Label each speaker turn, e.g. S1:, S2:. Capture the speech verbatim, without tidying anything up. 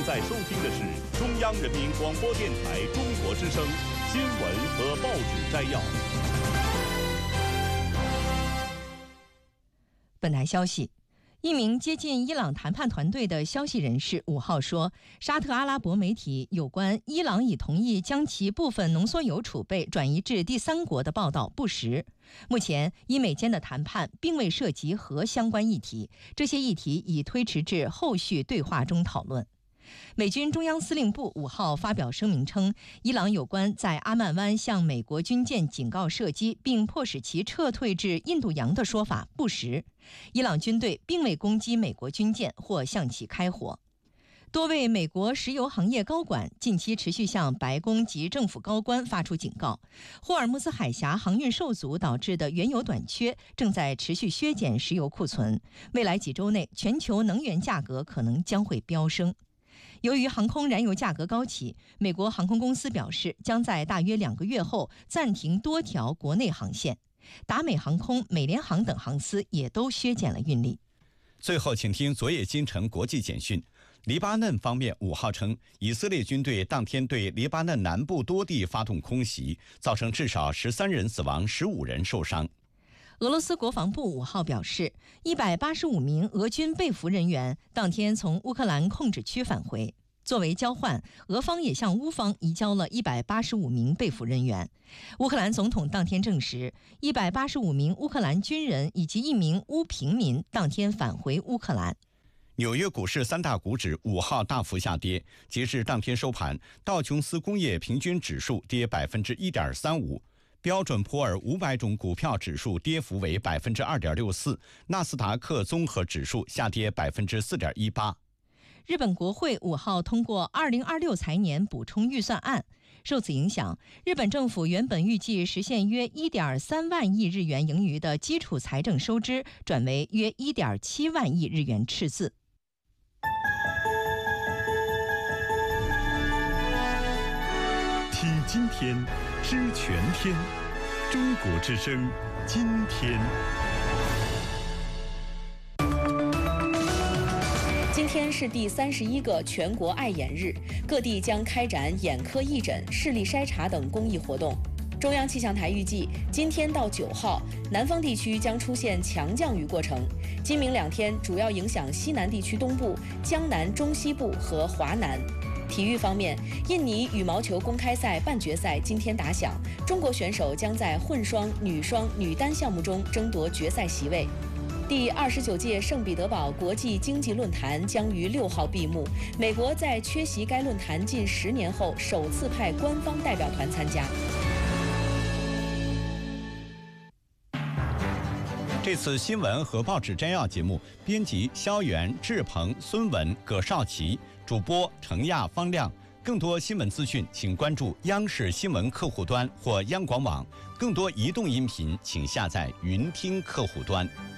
S1: 在收听的是中央人民广播电台中国之声新闻和报纸摘要。
S2: 本台消息，一名接近伊朗谈判团队的消息人士五号说，沙特阿拉伯媒体有关伊朗已同意将其部分浓缩铀储备转移至第三国的报道不实。目前，伊美间的谈判并未涉及核相关议题，这些议题已推迟至后续对话中讨论。美军中央司令部五号发表声明称，伊朗有关在阿曼湾向美国军舰警告射击并迫使其撤退至印度洋的说法不实，伊朗军队并未攻击美国军舰或向其开火。多位美国石油行业高管近期持续向白宫及政府高官发出警告，霍尔木兹海峡航运受阻导致的原油短缺正在持续削减石油库存，未来几周内全球能源价格可能将会飙升。由于航空燃油价格高企，美国航空公司表示将在大约两个月后暂停多条国内航线，达美航空、美联航等航司也都削减了运力。
S3: 最后请听昨夜今晨国际简讯。黎巴嫩方面五号称，以色列军队当天对黎巴嫩南部多地发动空袭，造成至少十三人死亡，十五人受伤。
S2: 俄罗斯国防部五号表示，一百八十五名俄军被俘人员当天从乌克兰控制区返回。作为交换，俄方也向乌方移交了一百八十五名被俘人员。乌克兰总统当天证实，一百八十五名乌克兰军人以及一名乌平民当天返回乌克兰。
S3: 纽约股市三大股指五号大幅下跌，截至当天收盘，道琼斯工业平均指数跌百分之一点三五。标准普尔五百种股票指数跌幅为百分之二点六四，纳斯达克综合指数下跌百分之四点一八。
S2: 日本国会五号通过二零二六财年补充预算案，受此影响，日本政府原本预计实现约一点三万亿日元盈余的基础财政收支，转为约一点七万亿日元赤字。
S1: 听今天，知全天，中国之声，今天。
S4: 今天是第三十一个全国爱眼日，各地将开展眼科义诊、视力筛查等公益活动。中央气象台预计，今天到九号，南方地区将出现强降雨过程。今明两天主要影响西南地区东部、江南中西部和华南。体育方面，印尼羽毛球公开赛半决赛今天打响，中国选手将在混双、女双、女单项目中争夺决赛席位。第二十九届圣彼得堡国际经济论坛将于六号闭幕，美国在缺席该论坛近十年后首次派官方代表团参加。
S3: 这次新闻和报纸摘要节目，编辑肖元、志鹏、孙文、葛少奇，主播程亚、方亮。更多新闻资讯，请关注央视新闻客户端或央广网。更多移动音频，请下载云听客户端。